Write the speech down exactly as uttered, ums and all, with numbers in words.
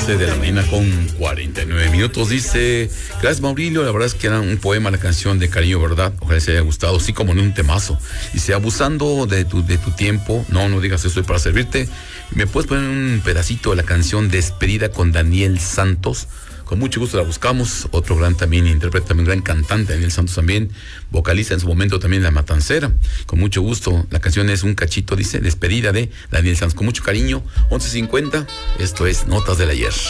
doce de la mañana con cuarenta y nueve minutos. Dice, gracias Maurilio, la verdad es que era un poema, la canción de Cariño, ¿verdad? Ojalá les haya gustado, sí, como en un temazo. Dice, abusando de tu, de tu tiempo, no, no digas eso, para servirte. ¿Me puedes poner un pedacito de la canción Despedida con Daniel Santos? Con mucho gusto la buscamos. Otro gran también intérprete, también gran cantante, Daniel Santos también, vocalista en su momento también La Matancera. Con mucho gusto. La canción es un cachito, dice, Despedida de Daniel Santos. Con mucho cariño, once cincuenta. Esto es Notas del Ayer.